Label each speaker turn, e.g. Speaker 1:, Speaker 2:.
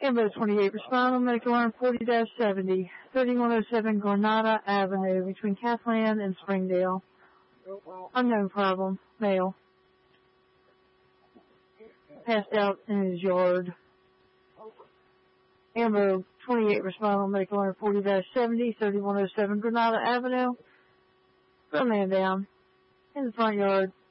Speaker 1: Ambo 28, respond on medical line 40-70, 3107 Granada Avenue, between Kathleen and Springdale. Unknown problem, male. Passed out in his yard. Ambo 28, respond on medical line 40-70, 3107 Granada Avenue. Put a man down in the front yard.